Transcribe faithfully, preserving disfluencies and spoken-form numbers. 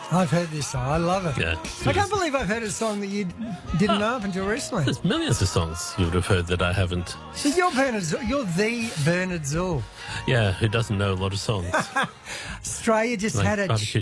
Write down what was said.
I've heard this song. I love it. Yeah. I can't believe I've heard a song that you didn't know up until recently. There's millions of songs you would have heard that I haven't. So you're Bernard. Zool. You're the Bernard Zool. Yeah, who doesn't know a lot of songs? Australia just Like had a. barbecue